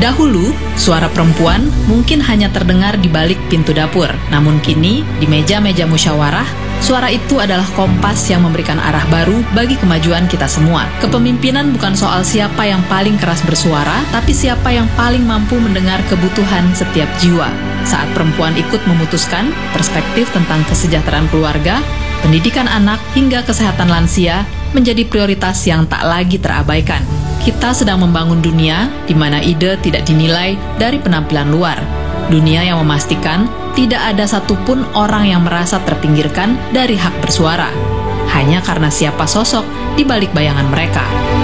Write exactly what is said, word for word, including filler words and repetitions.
Dahulu, suara perempuan mungkin hanya terdengar di balik pintu dapur. Namun kini, di meja-meja musyawarah, suara itu adalah kompas yang memberikan arah baru bagi kemajuan kita semua. Kepemimpinan bukan soal siapa yang paling keras bersuara, tapi siapa yang paling mampu mendengar kebutuhan setiap jiwa. Saat perempuan ikut memutuskan, perspektif tentang kesejahteraan keluarga, pendidikan anak, hingga kesehatan lansia menjadi prioritas yang tak lagi terabaikan. Kita sedang membangun dunia di mana ide tidak dinilai dari penampilan luar. Dunia yang memastikan tidak ada satupun orang yang merasa terpinggirkan dari hak bersuara, hanya karena siapa sosok di balik bayangan mereka.